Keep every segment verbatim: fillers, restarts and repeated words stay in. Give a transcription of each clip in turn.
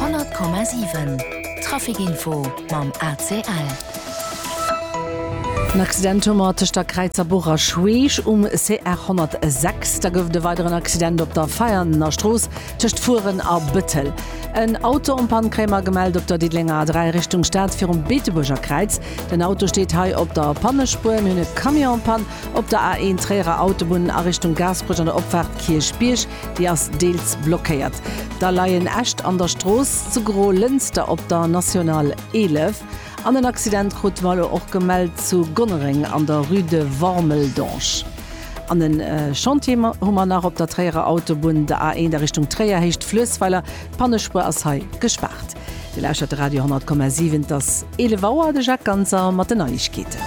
hundert Komma sieben. Trafikinfo mam A C L. Accidentummer der Kreizer Schweich um C R hundertsechs, da gouf de weiteren Accident op der Feierner Stroos tcht Fuhren a Büttel. Ein Auto um Pannkrämer gemeldet op der Diedlinger drei Richtung Stadt fir um Beeteburger Kreiz. Den Auto steht hei op der Pannespur münne Kamionpan op der A eins Träger Autobahn a Richtung Gasbrüch an der Opfahrt Kirchbiersch, die as Deels blockiert. Da laien echt an der Stroos zu Gro Lünster op der National elf. An den Accident hat mal auch gemeldet zu Gunnering an der Rue de Warmeldonche. An den äh, Chantier haben wir nach op der Träger Autobahn der A eins der Richtung Träger hecht Flüss, weil er Pannespur as hei gespart. Die Lauscht Radio hundert Komma sieben, das Elevauer de Jacques Ganzer mit den Neuigkeiten.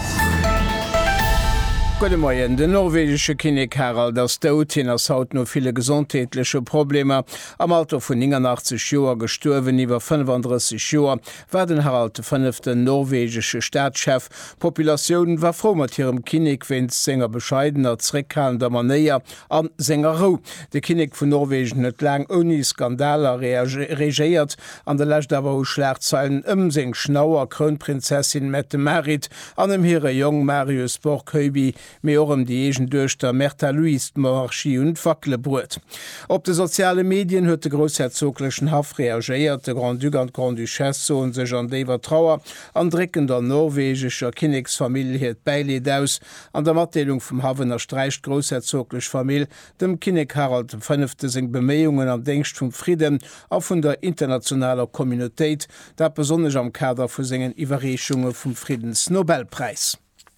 Gute Morgen. Der norwegische König Harald aus Dautin ass haut no viele gesundheitliche Probleme. Am Alter von neunundachtzig Jahren gestorben, über fünfunddreißig Jahre, war den Harald der fünfte norwegische Staatschef. Populationen war froh mit ihrem König, wenn es seiner bescheidener, zurückhaltender Manier an seiner Ruhe. Der König von Norwegen hat lang ohne Skandale reagiert, an der Last aber auch Schlagzeilen um seine schnauer Kronprinzessin Mette Marit, an dem ihre jungen Marius Borghöby, mé orm die egen duerch der Märtha Louise Monarchie und Facklebrot. Op de soziale Medien huet de großherzoglichen Haf reagiert, de Grand Duke und Grand Duchesse und sech an déwer Trauer an dreckender norwegischer Kinnigsfamilie het beileet aus. An der Matteilung vum Havener streicht großherzoglich Familie dem Kinnig Harald dem fünfte seg Bemeungen am Denkst vum Frieden a vun der internationaler Communitéit, dat besonnech am Kader vu segen Iwerreechunge vum Friedensnobelpreis.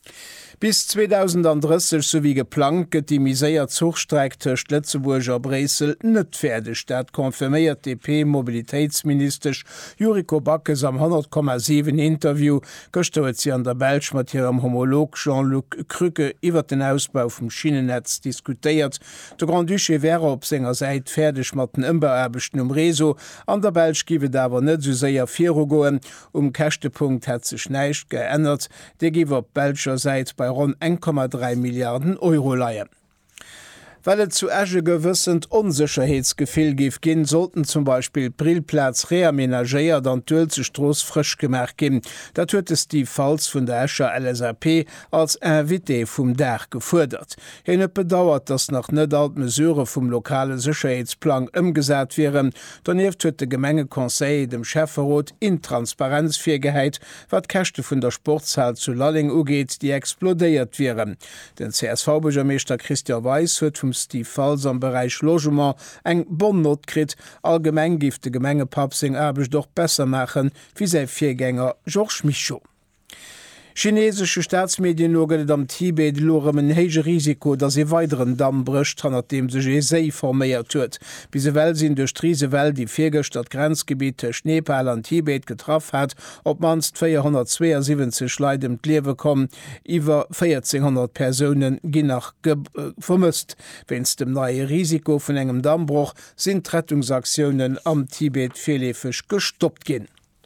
Bis zweitausenddreißig sowie geplant gëtt die miséier Zugstreik tëcht Lettzeburger Bresel net fertig. Dat konfirméiert D P Mobilitätsminister Juriko Backes am hundert Komma sieben Interview gesteuert sie an der Belsch mat ihrem Homolog Jean-Luc Krücke iwwer den Ausbau vom Schienennetz diskutiert. De Grand Duché wäre op senger seit fertig mat den ëmbeerbechten um Reso. An der Belsch giwe dawer net so séier vier goen. Um Kächtepunkt hat sech neicht geändert. De giwer Belscher seit bei rund ein Komma drei Milliarden Euro leiien. Weil es zu Äge gewissend Unsicherheitsgefühl gif gin, sollten zum Beispiel Brillplatz reaménagéiert an Dölzestroß frisch gemerk gin. Dat huet es die Falls vun der Äscher L S A P als Invité vum Dach gefordert. Hin et bedauert, dass nach net alt Mesure vum lokale Sicherheitsplan ëmgesat wären. Daneben huet de Gemengekonseil dem Schäferrot Intransparenzfähigkeit, wat Kächte vun der Sportzahl zu Lalling ugeht, die explodeiert wären. Den C S V-Bürgermeister Christian Weiß huet vum die Falls am Bereich Logement eng Bonnot krit, allgemeng gifte Gemengepapsing erbeg doch besser machen wie sei Viergänger Georges Michaud. Chinesische Staatsmedien loget am Tibet lorem en héige Risiko, dat se weiteren Damm bricht, han dem se je sei forméiert huet. Bise well sinn duch Trisewell die Virgestat Grenzgebiete Nepal an Tibet getraff hat, op manst vierhundertzweiundsiebzig Leid im Liewe kommen, iwwer vierzehnhundert Personen gin nach äh, vermisst. Wenns dem neue Risiko vun engem Dammbruch sind Rettungsaktionen am Tibet vielefech gestoppt gin.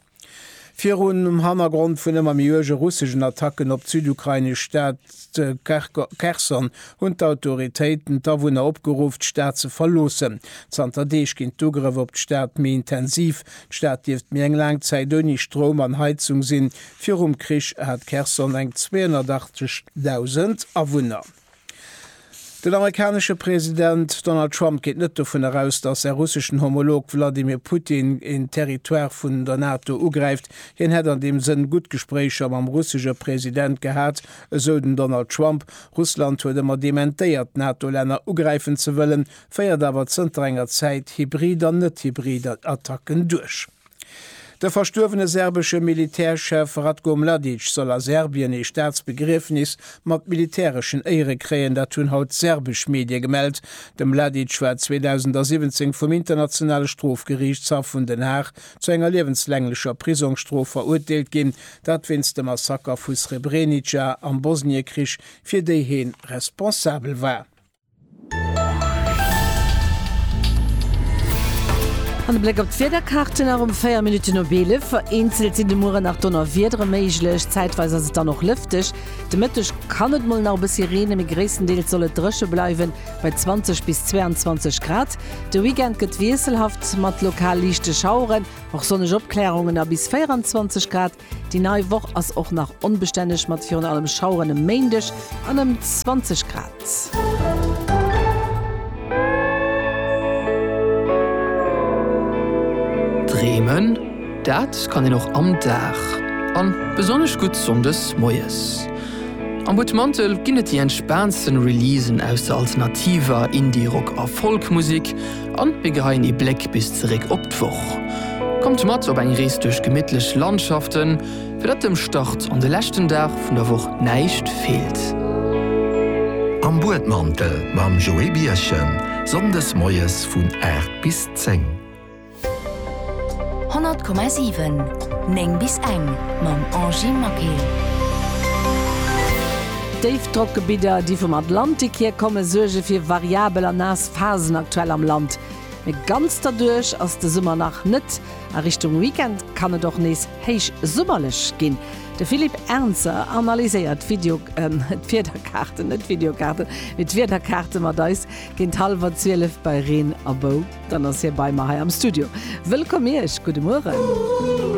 Vier Runden im Hintergrund von dem amöge russischen Attacken auf südukrainisch Stadt äh, Kherson und Autoritäten da wurden aufgerufen, die Stadt zu verlassen. Zantadesch ging Zugriff auf die Stadt mehr intensiv. Die Stadt dürfte mehr lang Zeit ohne Strom an Heizung sind. Für um Krieg hat Kherson eng zweihundertachtzigtausend Einwohner. Der amerikanische Präsident Donald Trump geht nicht davon heraus, dass der russischen Homolog Wladimir Putin in Territoire von der NATO ugreift. Jen hat an dem Sinn gut Gespräche am russischen Präsident gehabt, so den Donald Trump. Russland wurde immer dementiert, NATO-Länder ugreifen zu wollen, feiert aber zu enger Zeit hybride und nicht hybride Attacken durch. Der verstorbene serbische Militärchef Ratko Mladic soll a Serbien e Staatsbegriffnis mat militärischen Ehre kreen, dat hun haut serbisch Medien gemeldet. Dem Mladic war zweitausendsiebzehn vom internationale Strafgerichtshof von Den Haag zu enger lebenslänglicher Prisonstrof verurteilt gin, dat wenns dem Massaker vu Srebrenica am Bosnienkrieg fir déi hin responsabel war. An Blick op d'Wederkarten um vier Minuten Nobele vereinzelt sind de Mure nach Donner wiedere meiglech, zeitweise ist da noch lüftig. De Mittech kann et mal noch bis Sirene mit gräessen Deel solle dresche bleiben bei zwanzig bis zweiundzwanzig Grad. De Weekend gëtt wieselhaft mat lokal lichte Schauren, auch sonnech Obklärungen a bis vierundzwanzig Grad. Die neue Woche ass auch nach unbeständig mat Fi allem Schauren im Mäindech an dem zwanzig Grad. Bremen, dat kann ich noch am Dach. An besonders gut sondes Moes. Am Butmantel ginnet die entspannsten Releasen aus der alternativer Indie-Rock a Folkmusik an begehein i Black bis zurück op d'Woch. Kommt mat op eng Rees durch gemidtlech Landschaften, fir dat dem Start an de lächten Dach vun der Woch neicht fehlt. Am Butmantel mam Joe Bierchen, sondes Moes vun Erd bis zehn. hundert Komma sieben Neng bis eng mam Angie Makel. Dave-Druckgebieter, die vom Atlantik hier kommen, sorgen für variabler Nassphasen aktuell am Land. Mit ganz dadurch, als der Sommer nach nicht, in Richtung Weekend kann er doch nicht heiß sommerlich gehen. Der Philipp Ernzer analysiert Video, äh, Vierterkarten, nicht Videokarten, mit Vierterkarten mit uns, gehen halber zwölf bei Rhein Abo, dann ist hier bei mir am Studio. Willkommen, guten Morgen.